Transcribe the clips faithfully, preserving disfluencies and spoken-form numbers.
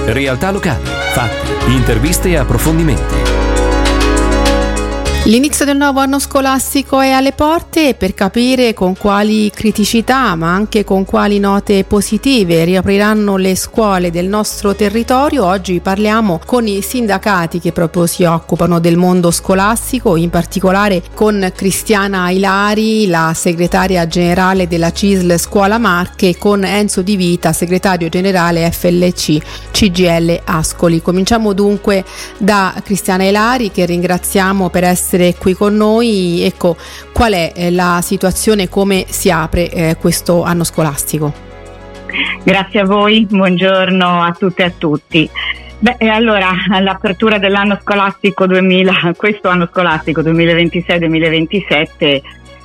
realtà locali, fatti, interviste e approfondimenti. L'inizio del nuovo anno scolastico è alle porte e per capire con quali criticità ma anche con quali note positive riapriranno le scuole del nostro territorio, oggi parliamo con i sindacati che proprio si occupano del mondo scolastico, in particolare con Cristiana Ilari, la segretaria generale della C I S L Scuola Marche, e con Enzo Di Vita, segretario generale F L C C G I L Ascoli. Cominciamo dunque da Cristiana Ilari, che ringraziamo per essere qui con noi. Ecco, qual è la situazione, come si apre eh, questo anno scolastico? Grazie a voi, buongiorno a tutte e a tutti. Beh, allora, all'apertura dell'anno scolastico duemila, questo anno scolastico duemilaventisei duemilaventisette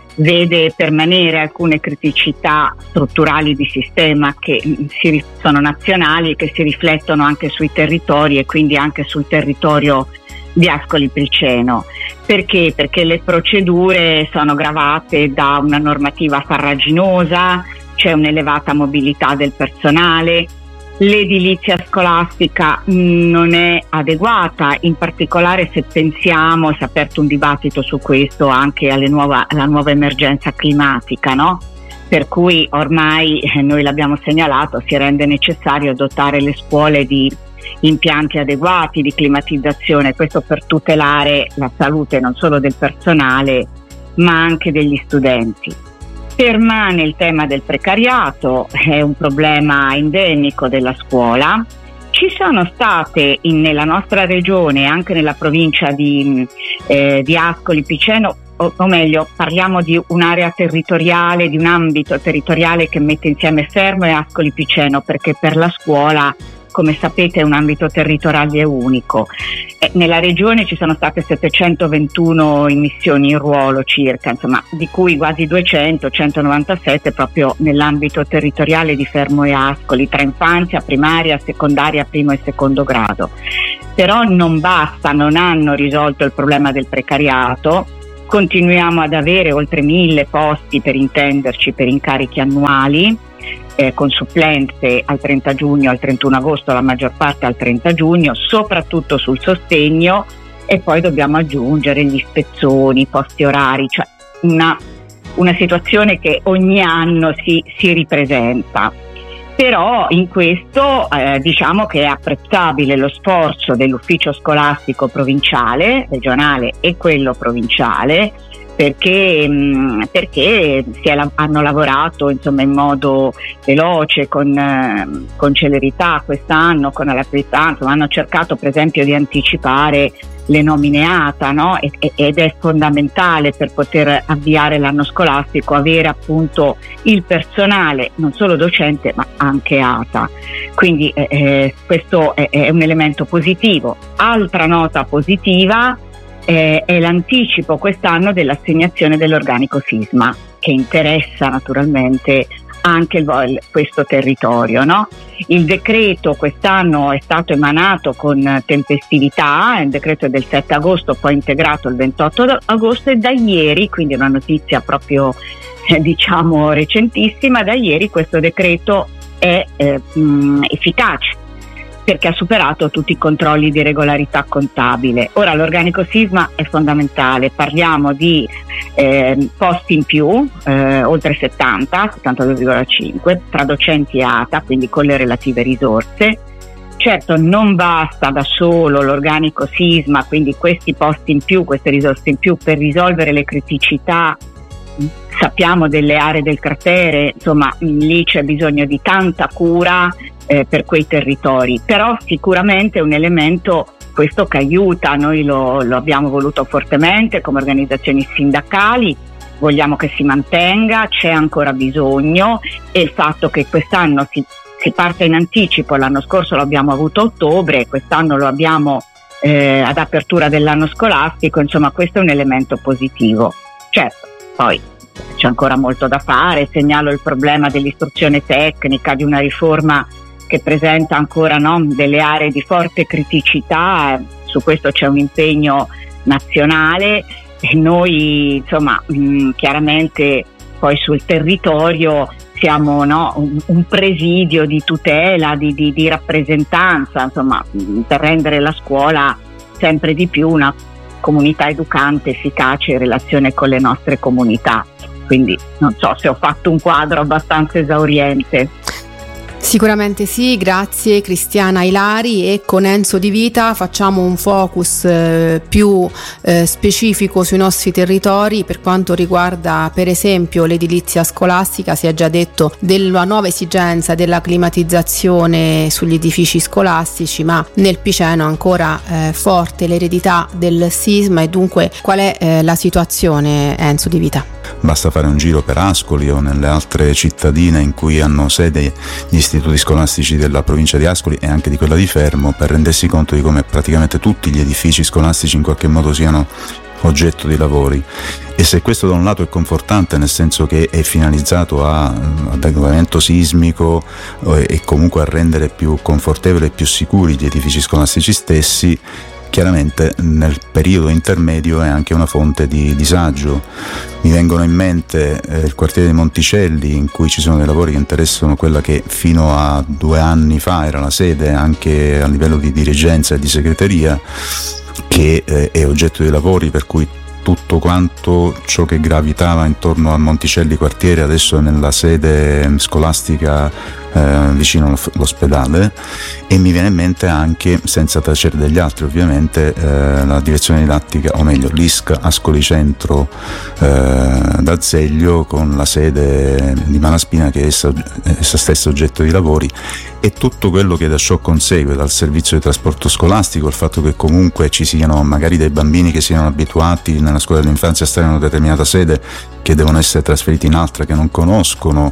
vede permanere alcune criticità strutturali di sistema che si, sono nazionali e che si riflettono anche sui territori e quindi anche sul territorio di Ascoli Piceno. Perché? Perché le procedure sono gravate da una normativa farraginosa, c'è un'elevata mobilità del personale, l'edilizia scolastica non è adeguata, in particolare se pensiamo, si è aperto un dibattito su questo anche alle nuova, alla nuova emergenza climatica, no? Per cui ormai, eh, noi l'abbiamo segnalato, si rende necessario dotare le scuole di impianti adeguati di climatizzazione, questo per tutelare la salute non solo del personale ma anche degli studenti. Permane il tema del precariato, è un problema endemico della scuola. Ci sono state in, nella nostra regione, anche nella provincia di, eh, di Ascoli Piceno, o, o meglio parliamo di un'area territoriale, di un ambito territoriale che mette insieme Fermo e Ascoli Piceno, perché per la scuola, come sapete, è un ambito territoriale unico. Eh, nella regione ci sono state settecentoventuno immissioni in ruolo circa, insomma, di cui quasi duecento, centonovantasette proprio nell'ambito territoriale di Fermo e Ascoli, tra infanzia, primaria, secondaria, primo e secondo grado. Però non basta, non hanno risolto il problema del precariato. Continuiamo ad avere oltre mille posti, per intenderci, per incarichi annuali, Eh, con supplenze al trenta giugno, al trentuno agosto, la maggior parte al trenta giugno, soprattutto sul sostegno, e poi dobbiamo aggiungere gli spezzoni, i posti orari, cioè una, una situazione che ogni anno si, si ripresenta. Però in questo eh, diciamo che è apprezzabile lo sforzo dell'ufficio scolastico provinciale, regionale e quello provinciale, perché, mh, perché si è, hanno lavorato insomma in modo veloce, con, eh, con celerità quest'anno, con alacrità, insomma hanno cercato per esempio di anticipare le nomine A T A, no? E, ed è fondamentale per poter avviare l'anno scolastico avere appunto il personale non solo docente ma anche A T A, quindi eh, questo è, è un elemento positivo. Altra nota positiva eh, è l'anticipo quest'anno dell'assegnazione dell'organico sisma, che interessa naturalmente anche il, questo territorio, no? Il decreto quest'anno è stato emanato con tempestività, il decreto è del sette agosto, poi integrato il ventotto agosto, e da ieri, quindi una notizia proprio eh, diciamo recentissima, da ieri questo decreto è eh, mh, efficace, perché ha superato tutti i controlli di regolarità contabile. Ora l'organico sisma è fondamentale, parliamo di eh, posti in più, eh, oltre settanta, settantadue virgola cinque, tra docenti e A T A, quindi con le relative risorse. Certo non basta da solo l'organico sisma, quindi questi posti in più, queste risorse in più per risolvere le criticità. Sappiamo delle aree del cratere, insomma lì c'è bisogno di tanta cura eh, per quei territori, però sicuramente è un elemento questo che aiuta, noi lo, lo abbiamo voluto fortemente come organizzazioni sindacali, vogliamo che si mantenga, c'è ancora bisogno, e il fatto che quest'anno si, si parte in anticipo, l'anno scorso lo abbiamo avuto a ottobre, quest'anno lo abbiamo eh, ad apertura dell'anno scolastico, insomma questo è un elemento positivo. Certo, poi c'è ancora molto da fare, segnalo il problema dell'istruzione tecnica, di una riforma che presenta ancora no, delle aree di forte criticità, su questo c'è un impegno nazionale e noi insomma mh, chiaramente poi sul territorio siamo, no, un, un presidio di tutela, di, di, di rappresentanza, insomma, per rendere la scuola sempre di più una comunità educante, efficace in relazione con le nostre comunità. Quindi non so se ho fatto un quadro abbastanza esauriente. Sicuramente sì, grazie Cristiana Ilari, e con Enzo Di Vita facciamo un focus eh, più eh, specifico sui nostri territori per quanto riguarda per esempio l'edilizia scolastica. Si è già detto della nuova esigenza della climatizzazione sugli edifici scolastici, ma nel Piceno ancora eh, forte l'eredità del sisma, e dunque qual è eh, la situazione, Enzo Di Vita? Basta fare un giro per Ascoli o nelle altre cittadine in cui hanno sede gli istituti scolastici della provincia di Ascoli e anche di quella di Fermo per rendersi conto di come praticamente tutti gli edifici scolastici in qualche modo siano oggetto di lavori. E se questo da un lato è confortante, nel senso che è finalizzato a, ad adeguamento sismico eh, e comunque a rendere più confortevoli e più sicuri gli edifici scolastici stessi, chiaramente nel periodo intermedio è anche una fonte di disagio. Mi vengono in mente eh, il quartiere di Monticelli, in cui ci sono dei lavori che interessano quella che fino a due anni fa era la sede anche a livello di dirigenza e di segreteria, che eh, è oggetto di lavori, per cui tutto quanto ciò che gravitava intorno a Monticelli quartiere adesso è nella sede scolastica eh, vicino all'ospedale. E mi viene in mente anche, senza tacere degli altri ovviamente, eh, la direzione didattica, o meglio l'I S C Ascoli Centro eh, d'Azeglio, con la sede di Malaspina che è essa, essa stessa oggetto di lavori, e tutto quello che da ciò consegue, dal servizio di trasporto scolastico, il fatto che comunque ci siano magari dei bambini che siano abituati nella scuola dell'infanzia a stare in una determinata sede, che devono essere trasferiti in altra che non conoscono,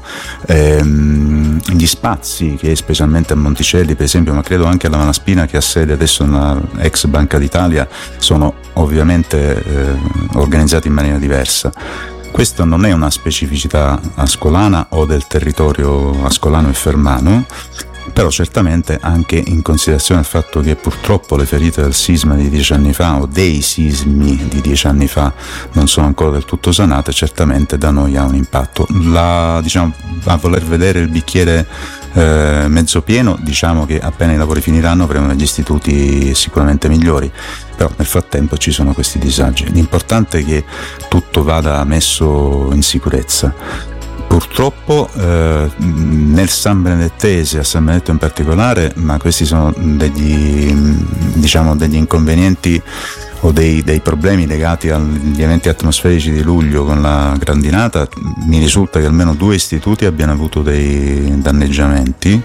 ehm, gli spazi che specialmente a Monticelli per esempio, ma credo anche alla Malaspina che ha sede adesso nella ex Banca d'Italia, sono ovviamente eh, organizzati in maniera diversa. Questa non è una specificità ascolana o del territorio ascolano e fermano, però certamente anche in considerazione del fatto che purtroppo le ferite del sisma di dieci anni fa o dei sismi di dieci anni fa non sono ancora del tutto sanate, certamente da noi ha un impatto. La, diciamo, a voler vedere il bicchiere eh, mezzo pieno, diciamo che appena i lavori finiranno avremo degli istituti sicuramente migliori, però nel frattempo ci sono questi disagi. L'importante è che tutto vada messo in sicurezza. Purtroppo eh, nel San Benedettese, a San Benedetto in particolare, ma questi sono degli, diciamo, degli inconvenienti o dei, dei problemi legati agli eventi atmosferici di luglio con la grandinata, mi risulta che almeno due istituti abbiano avuto dei danneggiamenti,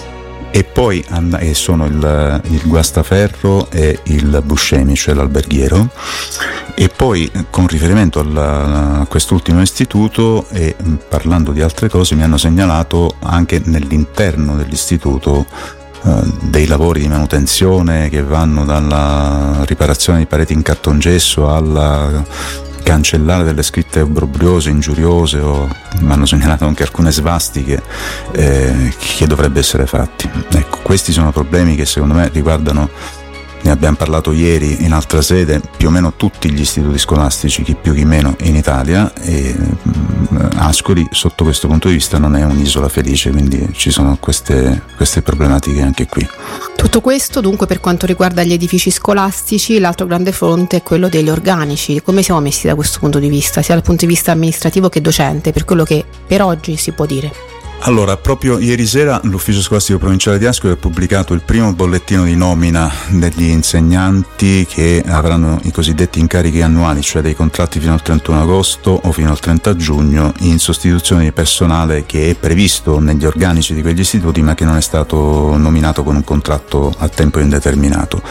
e poi e sono il, il Guastaferro e il Buscemi, cioè l'alberghiero. E poi con riferimento alla, a quest'ultimo istituto e parlando di altre cose, mi hanno segnalato anche nell'interno dell'istituto eh, dei lavori di manutenzione che vanno dalla riparazione di pareti in cartongesso alla cancellare delle scritte obbrobriose, ingiuriose, o mi hanno segnalato anche alcune svastiche eh, che dovrebbe essere fatti. Ecco, questi sono problemi che secondo me riguardano, ne abbiamo parlato ieri in altra sede, più o meno tutti gli istituti scolastici, chi più chi meno in Italia, e mh, Ascoli sotto questo punto di vista non è un'isola felice, quindi ci sono queste, queste problematiche anche qui. Tutto questo dunque per quanto riguarda gli edifici scolastici. L'altro grande fronte è quello degli organici. Come siamo messi da questo punto di vista, sia dal punto di vista amministrativo che docente, per quello che per oggi si può dire? Allora, proprio ieri sera l'Ufficio Scolastico Provinciale di Ascoli ha pubblicato il primo bollettino di nomina degli insegnanti che avranno i cosiddetti incarichi annuali, cioè dei contratti fino al trentuno agosto o fino al trenta giugno, in sostituzione di personale che è previsto negli organici di quegli istituti ma che non è stato nominato con un contratto a tempo indeterminato.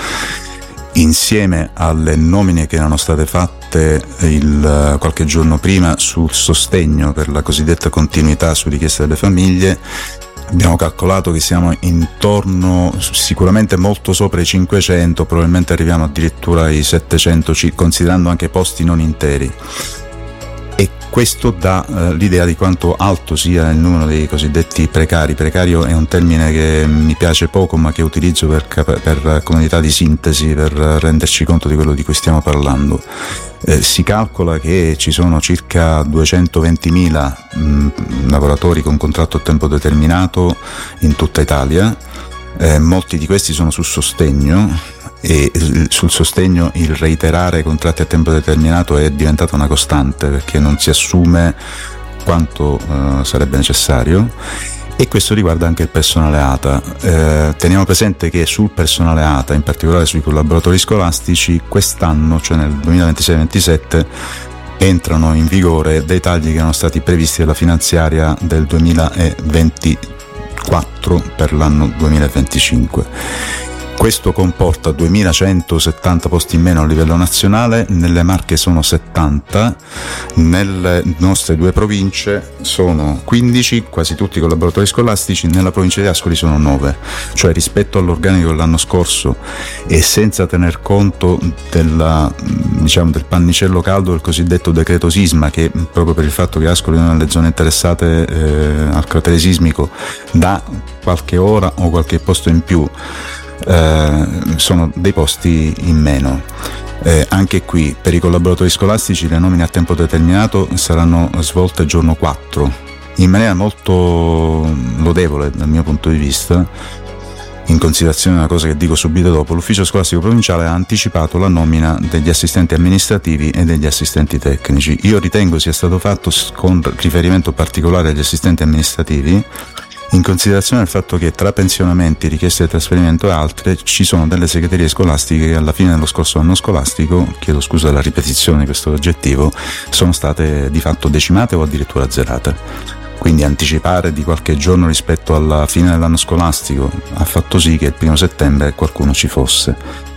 Insieme alle nomine che erano state fatte il, qualche giorno prima sul sostegno per la cosiddetta continuità su richiesta delle famiglie, abbiamo calcolato che siamo intorno, sicuramente molto sopra i cinquecento, probabilmente arriviamo addirittura ai settecento, considerando anche posti non interi. E Questo dà eh, l'idea di quanto alto sia il numero dei cosiddetti precari. Precario è un termine che mi piace poco, ma che utilizzo per, per comodità di sintesi, per renderci conto di quello di cui stiamo parlando. Eh, si calcola che ci sono circa duecentoventimila mh, lavoratori con contratto a tempo determinato in tutta Italia, eh, molti di questi sono su sostegno, e sul sostegno il reiterare contratti a tempo determinato è diventata una costante, perché non si assume quanto eh, sarebbe necessario, e questo riguarda anche il personale A T A. Eh, teniamo presente che sul personale A T A, in particolare sui collaboratori scolastici, quest'anno, cioè nel duemilaventisei ventisette, entrano in vigore dei tagli che erano stati previsti dalla finanziaria del duemilaventiquattro per l'anno duemilaventicinque. Questo comporta duemilacentosettanta posti in meno a livello nazionale, nelle Marche sono settanta, nelle nostre due province sono quindici, quasi tutti i collaboratori scolastici, nella provincia di Ascoli sono nove, cioè rispetto all'organico dell'anno scorso e senza tener conto della, diciamo, del pannicello caldo del cosiddetto decreto sisma, che proprio per il fatto che Ascoli è una delle zone interessate eh, al cratere sismico dà qualche ora o qualche posto in più. Eh, sono dei posti in meno. Eh, anche qui per i collaboratori scolastici le nomine a tempo determinato saranno svolte giorno quattro, in maniera molto lodevole dal mio punto di vista, in considerazione di una cosa che dico subito dopo. L'ufficio scolastico provinciale ha anticipato la nomina degli assistenti amministrativi e degli assistenti tecnici. Io ritengo sia stato fatto con riferimento particolare agli assistenti amministrativi, in considerazione del fatto che tra pensionamenti, richieste di trasferimento e altre ci sono delle segreterie scolastiche che alla fine dello scorso anno scolastico, chiedo scusa della ripetizione di questo aggettivo, sono state di fatto decimate o addirittura azzerate. Quindi anticipare di qualche giorno rispetto alla fine dell'anno scolastico ha fatto sì che il primo settembre qualcuno ci fosse.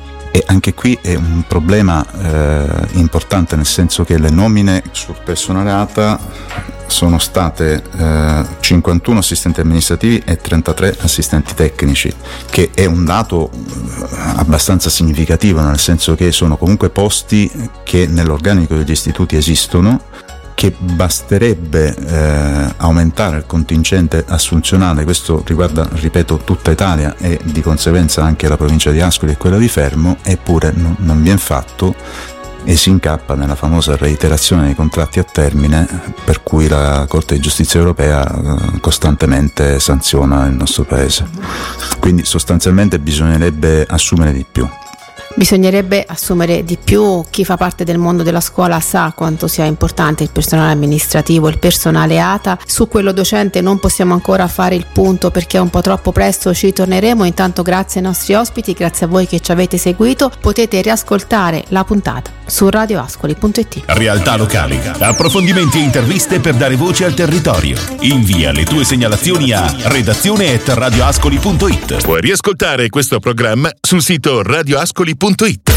E anche qui è un problema eh, importante, nel senso che le nomine sul personale A T A sono state eh, cinquantuno assistenti amministrativi e trentatré assistenti tecnici, che è un dato eh, abbastanza significativo, nel senso che sono comunque posti che nell'organico degli istituti esistono, che basterebbe eh, aumentare il contingente assunzionale. Questo riguarda, ripeto, tutta Italia e di conseguenza anche la provincia di Ascoli e quella di Fermo, eppure non, non viene fatto e si incappa nella famosa reiterazione dei contratti a termine, per cui la Corte di Giustizia europea eh, costantemente sanziona il nostro Paese. Quindi sostanzialmente bisognerebbe assumere di più. Bisognerebbe assumere di più. Chi fa parte del mondo della scuola sa quanto sia importante il personale amministrativo, il personale A T A. Su quello docente non possiamo ancora fare il punto perché è un po' troppo presto, ci torneremo. Intanto grazie ai nostri ospiti, grazie a voi che ci avete seguito. Potete riascoltare la puntata su radio ascoli punto it. Realtà locali, approfondimenti e interviste per dare voce al territorio. Invia le tue segnalazioni a redazione at radio ascoli punto it. Puoi riascoltare questo programma sul sito radio ascoli punto it.